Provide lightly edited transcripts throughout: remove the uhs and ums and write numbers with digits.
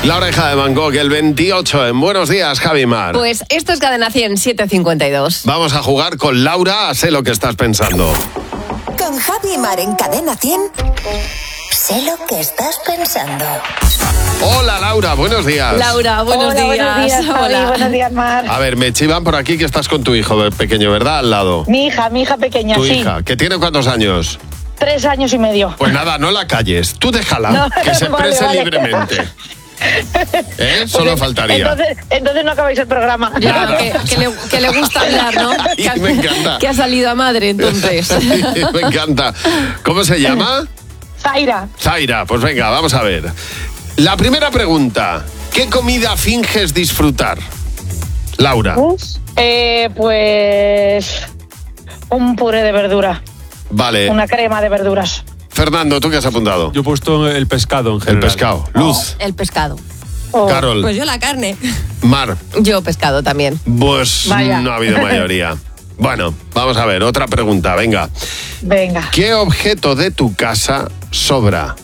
La oreja de Van Gogh, el 28 en Buenos Días, Javi Mar. Pues esto es Cadena 100, 7:52. Vamos a jugar con Laura, sé lo que estás pensando. Con Javi Mar en Cadena 100. Sé lo que estás pensando. Hola Laura, buenos días. Laura, buenos días. Buenos días, Javi, buenos días, Mar. A ver, me chivan por aquí que estás con tu hijo pequeño, ¿verdad? Al lado. Mi hija pequeña, Tu sí. hija, ¿que tiene cuántos años? 3 años y medio. Pues nada, no la calles. Tú déjala, No, que se vale, exprese vale. libremente. Solo faltaría. Entonces no acabáis el programa. Ya, que le gusta hablar, ¿no? Y me encanta. Que ha salido a madre, entonces. Me encanta. ¿Cómo se llama? Zaira. Zaira, pues venga, vamos a ver. La primera pregunta. ¿Qué comida finges disfrutar? Laura. Pues un puré de verdura. Vale. Una crema de verduras. Fernando, ¿tú qué has apuntado? Yo he puesto el pescado en El general. pescado. Luz. El pescado. Oh. Carol. Pues yo la carne. Mar. Yo pescado también. Pues Vaya. no ha habido mayoría. Bueno, vamos a ver, otra pregunta, venga. Venga. ¿Qué objeto de tu casa sobra?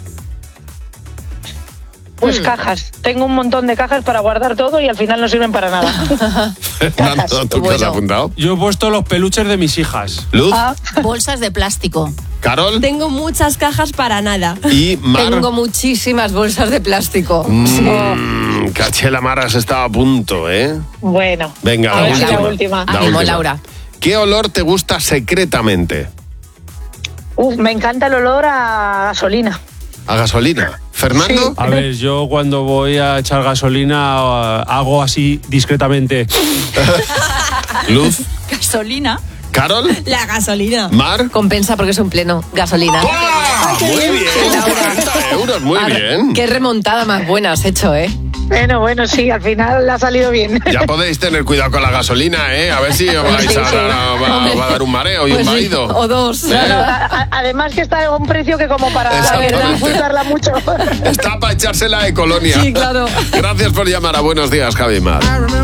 Pues cajas. Tengo un montón de cajas para guardar todo y al final no sirven para nada. Fernando, ¿tú qué has Bueno. apuntado? Yo he puesto los peluches de mis hijas. Luz. Bolsas de plástico. Carol. Tengo muchas cajas para nada. Y Mar. Tengo muchísimas bolsas de plástico. Caché, la Mar has estado a punto, ¿eh? Bueno. Venga, a la ver si última. la última. La Ánimo, última. Laura. ¿Qué olor te gusta secretamente? Me encanta el olor a gasolina. ¿A gasolina? ¿Fernando? Sí. A ver, yo cuando voy a echar gasolina hago así discretamente. Luz. Gasolina. ¿Carol? La gasolina. ¿Mar? Compensa porque es un pleno. Gasolina. ¡Ah! Muy bien, 40 euros, muy bien. Qué remontada más buena has hecho, ¿eh? Bueno, sí, al final ha salido bien. Ya podéis tener cuidado con la gasolina, ¿eh? A ver si os vais va a dar un mareo y Pues un sí, vaído. o dos. ¿Eh? Además que está a un precio que como para Exactamente. disfrutarla mucho. Está para echársela de colonia. Sí, claro. Gracias por llamar a Buenos Días, Javi Mar.